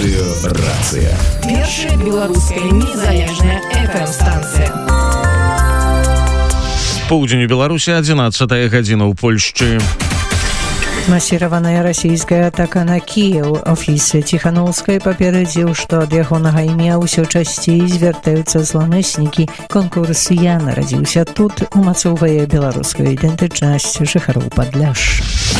Радыё Рацыя. Першая беларуская незалежная FM-станцыя. Поўдзень у Беларусі, 11 гадзіна ў Польшчы. Масіраваная расійская атака на Кіеў. Офіс Ціханаўскай папярэдзіў, што ад ягонага імя ўсё часцей звяртаюцца зламыснікі. Конкурс «Я нарадзіўся тут» умацоўвае беларускую ідэнтычнасць жыхароў Падляшша.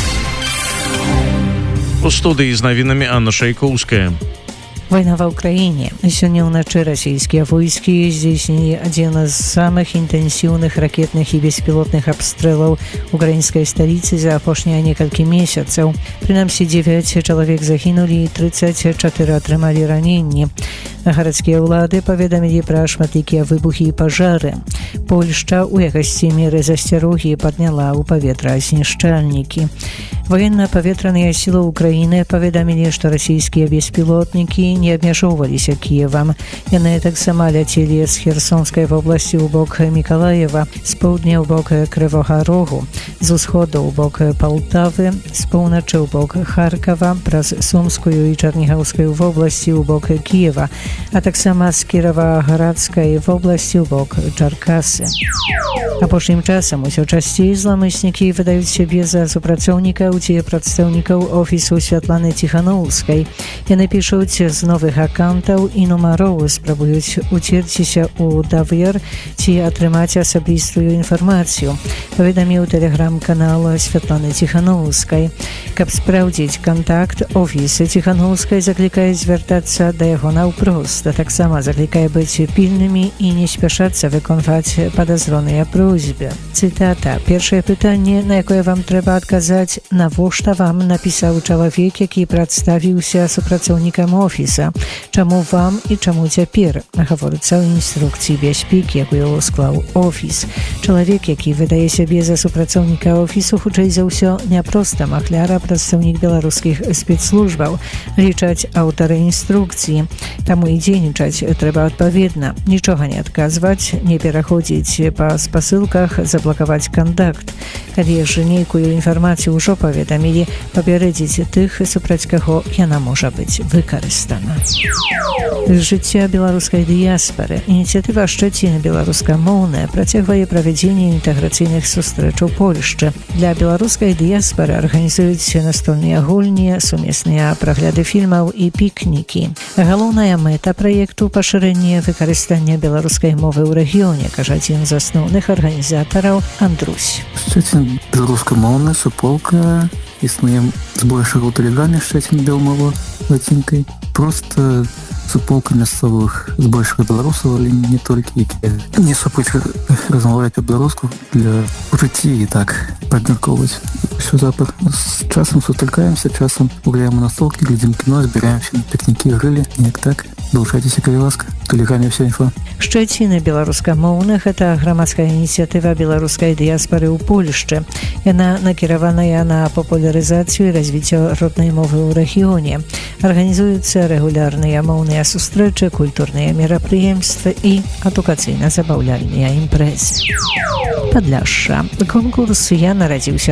У студыі з навінамі Анна Шайкоўская. Вайна ва ўкраіне. Сёння ўначы расійскія войскі здзейснілі адзін з самых інтэнсіўных ракетных і беспілотных абстрэлаў украінскай сталіцы за апошнія некалькі месяцаў. Прынамсі 9 чалавек загінулі і 34 атрымалі раненні. Гарадскія ўлады паведамілі пра шматлікія выбухі і пажары. Польшча ў якасці меры засцярогі падняла ў паветра знішчальнікі. Военно-паветраныя сілы Украіны паведамілі, што расійскія беспілотнікі не абмяжоўваліся Кіевам. Яны таксама ляцелі з Херсонскай вобласці ў бок Мікалаева, з поўдня ў бок Крывога Рогу, з усходу ў бок Палтавы, з поўначы ў бок Харкава, праз Сумскую і Чарнігаўскую вобласці ў бок Кіева, а таксама з Кіраваградскай вобласці ў бок Чаркасы. Апошнім часам усё часцей зламыснікі выдаюць сябе за супрацоўнікаў ці прадстаўнікаў офісу Святланы Ціханаўскай. Яны пішуць з новых аккаунтаў і нумароў, спрабуюць уцерціся ў давер ці атрымаць асабістую інфармацыю, паведаміў тэлеграм-канал Святланы Ціханаўскай. Каб спраўдзіць кантакт, офіс Ціханаўскай заклікае звяртацца да яго наўпрост, а таксама заклікае быць пільнымі і не спяшацца выконваць падазроныя просьбы. Цытата. «Першае пытанне, на якое вам трэба адказаць, навошта вам напісаў чалавек, які прадставіўся супрацоўнікам офіса? Чаму вам і чаму цяпер?» Гаворыцца ў інструкцыі бяспекі, якую склаў офіс. Чалавек, які выдае сябе за супрацоўніка офісу, хутчэй за ўсё не проста махляр, а прадстаўнік беларускіх спецслужбаў, лічаць аўтары інструкцыі. Таму і дзейнічаць трэба адпаведна. Нічога не адказваць, не пераходзіць па спасылках, заблакаваць кантакт. Калі ж нейкую інфармацыю ўжо паведамілі, папярэдзіць тых, супраць каго яна можа быць выкарыстана. Жыцця беларускай дыяспары. Ініцыятыва «Шчэцін беларускамоўная» працягвае правядзенне інтэграцыйных сустрэч у Польшчы. Для беларускай дыяспары арганізуюць настольныя гульні, сумесныя прагляды фільмаў і пікнікі. Галоўная мэта праекту – пашырэнне выкарыстання беларускай мовы ў рэгіёне, кажа адзін з асноўных арганізатараў Андрусь. Шчэцін беларускамоўная суполка існуе збольшага ў тэлеграме «Шчэцін белмова» лацінкай. Просто суполка мясцовых збольшага беларусаў, але не толькі, якія не супуць размаўляць па-беларуску для жыцці і так падмяркоўваць. Усё запад. З часам сустракаемся, часам гуляем у настолкі, глядзім кіно, збіраемся на пікнікі, грылі, неяк так. Долучайцеся, калі ласка. У тэлеграме ўся інфа. «Шчэціны беларускамоўных» – это грамадская ініцыятыва беларускай дыяспары ў Польшчы. Яна накіраваная на папулярызацыю і развіццё роднай мовы ў рэгіёне. Арганізуюцца рэгулярныя моўныя сустрэчы, культурныя мерапрыемствы і адукацыйна-забаўляльныя імпрэзы. Падляшша. Конкурс «Я нарадзіўся